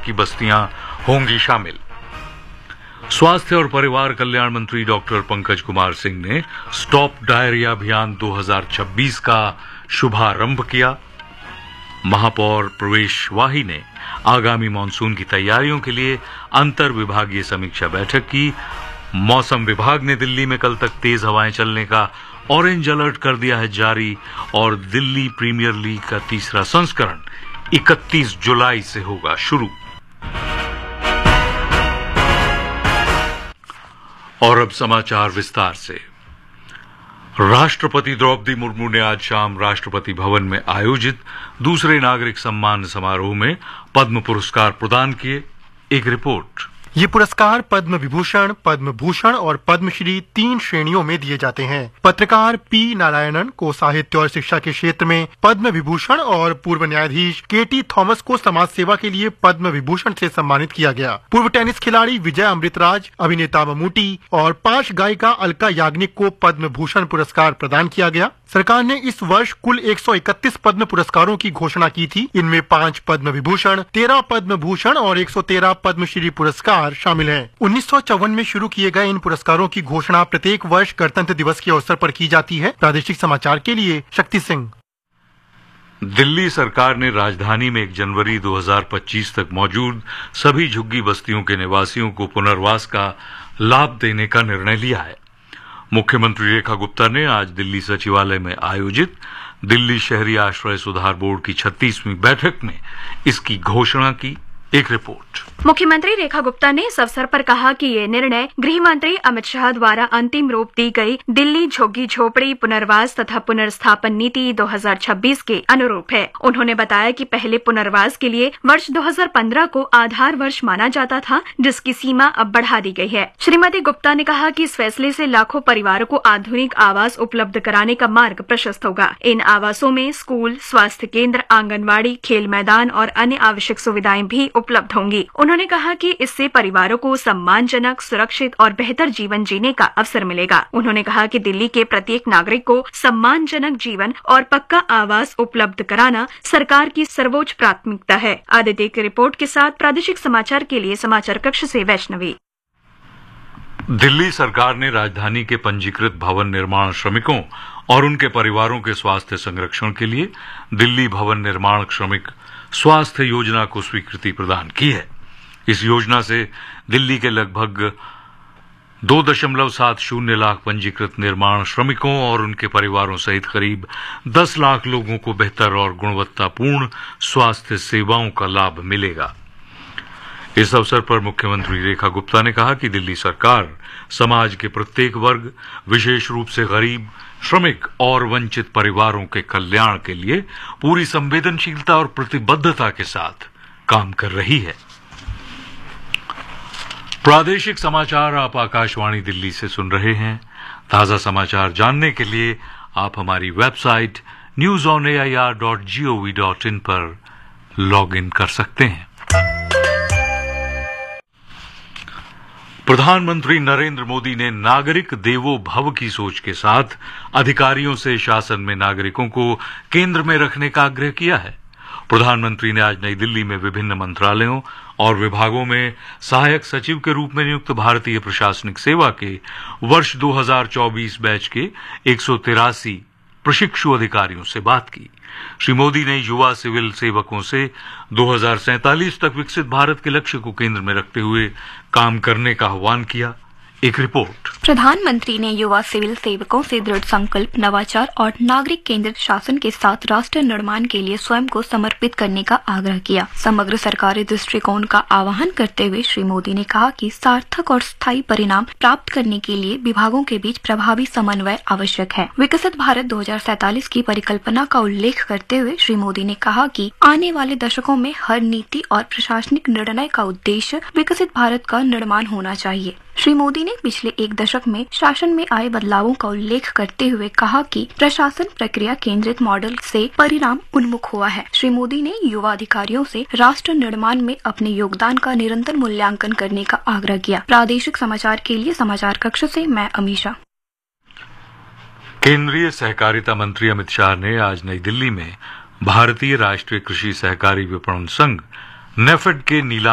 की बस्तियां होंगी शामिल। स्वास्थ्य और परिवार कल्याण मंत्री डॉक्टर पंकज कुमार सिंह ने स्टॉप डायरिया अभियान 2026 का शुभारंभ किया। महापौर प्रवेश वाही ने आगामी मानसून की तैयारियों के लिए अंतर विभागीय समीक्षा बैठक की। मौसम विभाग ने दिल्ली में कल तक तेज हवाएं चलने का ऑरेंज अलर्ट कर दिया है जारी और दिल्ली प्रीमियर लीग का तीसरा संस्करण 31 जुलाई से होगा शुरू। और अब समाचार विस्तार से। राष्ट्रपति द्रौपदी मुर्मू ने आज शाम राष्ट्रपति भवन में आयोजित दूसरे नागरिक सम्मान समारोह में पद्म पुरस्कार प्रदान किए। एक रिपोर्ट। ये पुरस्कार पद्म विभूषण, पद्म भूषण और पद्मश्री 3 श्रेणियों में दिए जाते हैं। पत्रकार पी नारायणन को साहित्य और शिक्षा के क्षेत्र में पद्म विभूषण और पूर्व न्यायाधीश केटी थॉमस को समाज सेवा के लिए पद्म विभूषण से सम्मानित किया गया। पूर्व टेनिस खिलाड़ी विजय अमृतराज, अभिनेता ममूटी और पार्श्व गायिका अलका याग्निक को पद्म भूषण पुरस्कार प्रदान किया गया। सरकार ने इस वर्ष कुल 131 पद्म पुरस्कारों की घोषणा की थी। इनमें 5 पद्म विभूषण, 13 पद्म भूषण और 113 पद्मश्री पुरस्कार शामिल हैं। 1954 में शुरू किए गए इन पुरस्कारों की घोषणा प्रत्येक वर्ष गणतंत्र दिवस के अवसर पर की जाती है। प्रादेशिक समाचार के लिए शक्ति सिंह। दिल्ली सरकार ने राजधानी में 1 जनवरी 2025 तक मौजूद सभी झुग्गी बस्तियों के निवासियों को पुनर्वास का लाभ देने का निर्णय लिया है। मुख्यमंत्री रेखा गुप्ता ने आज दिल्ली सचिवालय में आयोजित दिल्ली शहरी आश्रय सुधार बोर्ड की 36वीं बैठक में इसकी घोषणा की। एक रिपोर्ट। मुख्यमंत्री रेखा गुप्ता ने इस अवसर पर कहा कि ये निर्णय गृह मंत्री अमित शाह द्वारा अंतिम रूप दी गई दिल्ली झुग्गी झोपड़ी पुनर्वास तथा पुनर्स्थापन नीति 2026 के अनुरूप है। उन्होंने बताया कि पहले पुनर्वास के लिए वर्ष 2015 को आधार वर्ष माना जाता था, जिसकी सीमा अब बढ़ा दी गई है। श्रीमती गुप्ता ने कहा कि इस फैसले से लाखों परिवारों को आधुनिक आवास उपलब्ध कराने का मार्ग प्रशस्त होगा। इन आवासों में स्कूल, स्वास्थ्य केंद्र, आंगनबाड़ी, खेल मैदान और अन्य आवश्यक सुविधाएं भी उपलब्ध होंगी। उन्होंने कहा कि इससे परिवारों को सम्मानजनक, सुरक्षित और बेहतर जीवन जीने का अवसर मिलेगा। उन्होंने कहा कि दिल्ली के प्रत्येक नागरिक को सम्मानजनक जीवन और पक्का आवास उपलब्ध कराना सरकार की सर्वोच्च प्राथमिकता है। आदित्य की रिपोर्ट के साथ प्रादेशिक समाचार के लिए समाचार कक्ष से वैष्णवी। दिल्ली सरकार ने राजधानी के पंजीकृत भवन निर्माण श्रमिकों और उनके परिवारों के स्वास्थ्य संरक्षण के लिए दिल्ली भवन निर्माण श्रमिक स्वास्थ्य योजना को स्वीकृति प्रदान की है। इस योजना से दिल्ली के लगभग 2.70 लाख पंजीकृत निर्माण श्रमिकों और उनके परिवारों सहित करीब 10 लाख लोगों को बेहतर और गुणवत्तापूर्ण स्वास्थ्य सेवाओं का लाभ मिलेगा। इस अवसर पर मुख्यमंत्री रेखा गुप्ता ने कहा कि दिल्ली सरकार समाज के प्रत्येक वर्ग, विशेष रूप से गरीब, श्रमिक और वंचित परिवारों के कल्याण के लिए पूरी संवेदनशीलता और प्रतिबद्धता के साथ काम कर रही है। प्रादेशिक समाचार आप आकाशवाणी दिल्ली से सुन रहे हैं। ताजा समाचार जानने के लिए आप हमारी वेबसाइट newsonair.gov.in पर लॉग इन कर सकते हैं। प्रधानमंत्री नरेंद्र मोदी ने नागरिक देवो भव की सोच के साथ अधिकारियों से शासन में नागरिकों को केंद्र में रखने का आग्रह किया है। प्रधानमंत्री ने आज नई दिल्ली में विभिन्न मंत्रालयों और विभागों में सहायक सचिव के रूप में नियुक्त भारतीय प्रशासनिक सेवा के वर्ष 2024 बैच के 183 प्रशिक्षु अधिकारियों से बात की। श्री मोदी ने युवा सिविल सेवकों से 2047 तक विकसित भारत के लक्ष्य को केंद्र में रखते हुए काम करने का आह्वान किया। एक रिपोर्ट। प्रधानमंत्री ने युवा सिविल सेवकों से दृढ़ संकल्प, नवाचार और नागरिक केंद्रित शासन के साथ राष्ट्र निर्माण के लिए स्वयं को समर्पित करने का आग्रह किया। समग्र सरकारी दृष्टिकोण का आह्वान करते हुए श्री मोदी ने कहा कि सार्थक और स्थायी परिणाम प्राप्त करने के लिए विभागों के बीच प्रभावी समन्वय आवश्यक है। विकसित भारत 2047 की परिकल्पना का उल्लेख करते हुए श्री मोदी ने कहा कि आने वाले दशकों में हर नीति और प्रशासनिक निर्णय का उद्देश्य विकसित भारत का निर्माण होना चाहिए। श्री मोदी ने पिछले 1 दशक में शासन में आए बदलावों का उल्लेख करते हुए कहा कि प्रशासन प्रक्रिया केंद्रित मॉडल से परिणाम उन्मुख हुआ है। श्री मोदी ने युवा अधिकारियों से राष्ट्र निर्माण में अपने योगदान का निरंतर मूल्यांकन करने का आग्रह किया। प्रादेशिक समाचार के लिए समाचार कक्ष से मैं अमीषा। केंद्रीय सहकारिता मंत्री अमित शाह ने आज नई दिल्ली में भारतीय राष्ट्रीय कृषि सहकारी विपणन संघ नेफेड के नीलामी